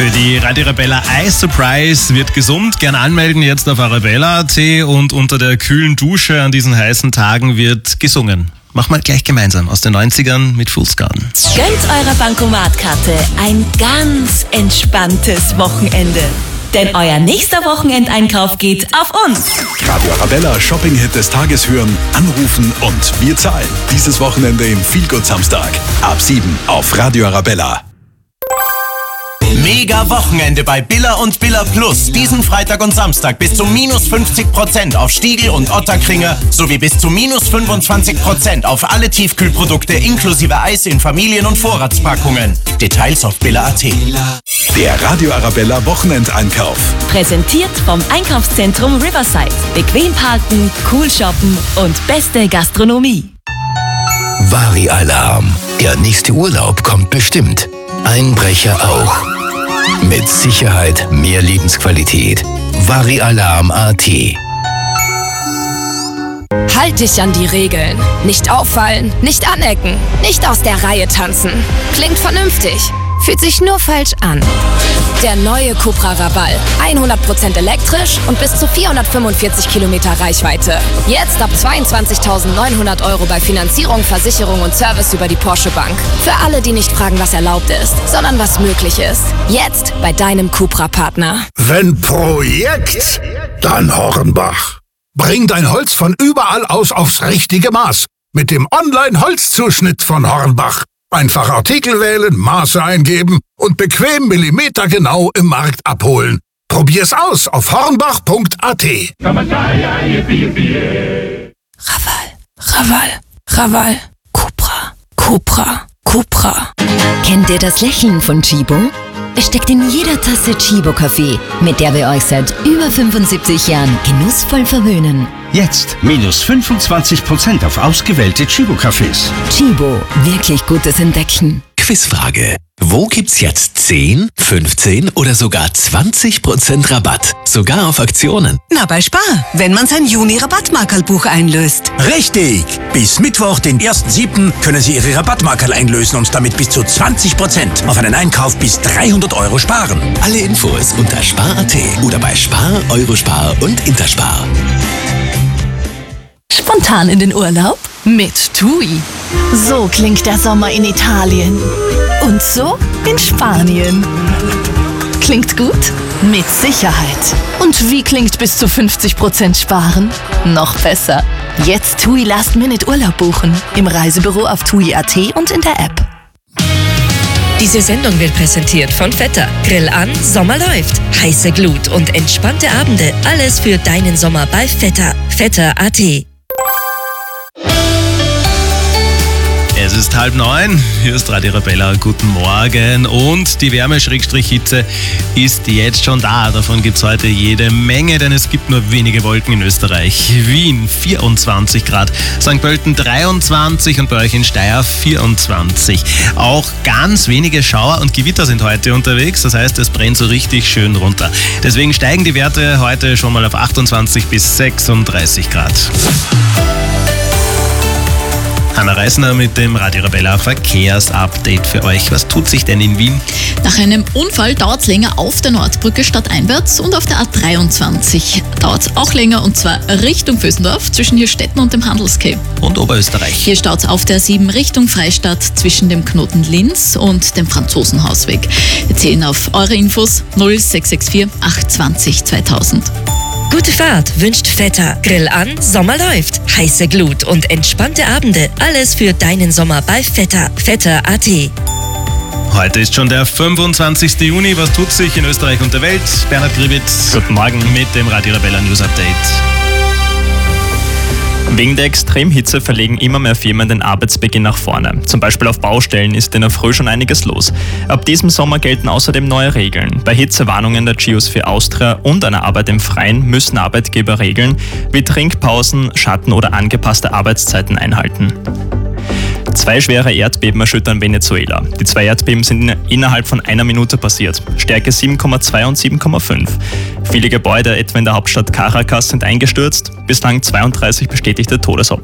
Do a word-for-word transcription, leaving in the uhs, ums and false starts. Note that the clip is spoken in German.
Für die Radio Arabella Ice Surprise wird gesummt. Gerne anmelden jetzt auf arabella punkt at und unter der kühlen Dusche an diesen heißen Tagen wird gesungen. Machen wir gleich gemeinsam aus den neunzigern mit Fool's Garden. Gönnt eurer Bankomatkarte ein ganz entspanntes Wochenende. Denn euer nächster Wochenendeinkauf geht auf uns. Radio Arabella Shopping-Hit des Tages hören, anrufen und wir zahlen. Dieses Wochenende im Feelgood Samstag. Ab sieben auf Radio Arabella. Mega Wochenende bei Billa und Billa Plus. Diesen Freitag und Samstag bis zu minus fünfzig Prozent auf Stiegl und Otterkringer sowie bis zu minus fünfundzwanzig Prozent auf alle Tiefkühlprodukte inklusive Eis in Familien- und Vorratspackungen. Details auf billa punkt at. Der Radio Arabella Wochenendeinkauf. Präsentiert vom Einkaufszentrum Riverside. Bequem parken, cool shoppen und beste Gastronomie. Vari-Alarm. Der nächste Urlaub kommt bestimmt. Einbrecher auch. Mit Sicherheit mehr Lebensqualität. Vari-Alarm punkt at. Halt dich an die Regeln. Nicht auffallen, nicht anecken, nicht aus der Reihe tanzen. Klingt vernünftig, fühlt sich nur falsch an. Der neue Cupra Raval. hundert Prozent elektrisch und bis zu vierhundertfünfundvierzig Kilometer Reichweite. Jetzt ab zweiundzwanzigtausendneunhundert Euro bei Finanzierung, Versicherung und Service über die Porsche Bank. Für alle, die nicht fragen, was erlaubt ist, sondern was möglich ist. Jetzt bei deinem Cupra-Partner. Wenn Projekt, dann Hornbach. Bring dein Holz von überall aus aufs richtige Maß. Mit dem Online-Holzzuschnitt von Hornbach. Einfach Artikel wählen, Maße eingeben und bequem millimetergenau im Markt abholen. Probier's aus auf hornbach punkt at. Raval, Raval, Raval. Cupra, Cupra, Cupra. Kennt ihr das Lächeln von Chibo? Es steckt in jeder Tasse Chibo-Kaffee, mit der wir euch seit über fünfundsiebzig Jahren genussvoll verwöhnen. Jetzt minus fünfundzwanzig Prozent auf ausgewählte Chibo-Cafés. Chibo, wirklich gutes Entdecken. Quizfrage. Wo gibt's jetzt zehn, fünfzehn oder sogar zwanzig Prozent Rabatt? Sogar auf Aktionen. Na, bei Spar, wenn man sein Juni-Rabattmarkerlbuch einlöst. Richtig! Bis Mittwoch, den ersten siebten können Sie Ihre Rabattmarkerl einlösen und damit bis zu zwanzig Prozent auf einen Einkauf bis dreihundert Euro sparen. Alle Infos unter spar punkt at oder bei Spar, Eurospar und Interspar. Spontan in den Urlaub mit TUI. So klingt der Sommer in Italien. Und so in Spanien. Klingt gut? Mit Sicherheit. Und wie klingt bis zu fünfzig Prozent sparen? Noch besser. Jetzt TUI Last Minute Urlaub buchen. Im Reisebüro auf tui punkt at und in der App. Diese Sendung wird präsentiert von Vetter. Grill an, Sommer läuft. Heiße Glut und entspannte Abende. Alles für deinen Sommer bei Vetter. Vetter punkt at. Es ist halb neun, hier ist Radio Arabella, guten Morgen und die Wärme-Hitze ist jetzt schon da. Davon gibt es heute jede Menge, denn es gibt nur wenige Wolken in Österreich. Wien vierundzwanzig Grad, Sankt Pölten dreiundzwanzig und bei euch in Steyr vierundzwanzig. Auch ganz wenige Schauer und Gewitter sind heute unterwegs, das heißt, es brennt so richtig schön runter. Deswegen steigen die Werte heute schon mal auf achtundzwanzig bis sechsunddreißig Grad. Anna Reisner mit dem Radio Arabella Verkehrsupdate für euch. Was tut sich denn in Wien? Nach einem Unfall dauert es länger auf der Nordbrücke stadteinwärts und auf der A dreiundzwanzig dauert es auch länger und zwar Richtung Vösendorf zwischen Hirstetten und dem Handelsquai. Und Oberösterreich. Hier staut es auf der sieben Richtung Freistadt zwischen dem Knoten Linz und dem Franzosenhausweg. Wir zählen auf eure Infos null sechs sechs vier acht zwanzig zweitausend. Gute Fahrt wünscht Vetter. Grill an, Sommer läuft. Heiße Glut und entspannte Abende. Alles für deinen Sommer bei Vetter. Vetter punkt at. Heute ist schon der fünfundzwanzigsten Juni. Was tut sich in Österreich und der Welt? Bernhard Gribitz, guten Morgen mit dem Radio Arabella News Update. Wegen der Extremhitze verlegen immer mehr Firmen den Arbeitsbeginn nach vorne. Zum Beispiel auf Baustellen ist in der Früh schon einiges los. Ab diesem Sommer gelten außerdem neue Regeln. Bei Hitzewarnungen der Geosphere Austria und einer Arbeit im Freien müssen Arbeitgeber Regeln wie Trinkpausen, Schatten oder angepasste Arbeitszeiten einhalten. Zwei schwere Erdbeben erschüttern Venezuela. Die zwei Erdbeben sind innerhalb von einer Minute passiert. Stärke sieben Komma zwei und sieben Komma fünf. Viele Gebäude, etwa in der Hauptstadt Caracas, sind eingestürzt. Bislang zweiunddreißig bestätigte Todesopfer.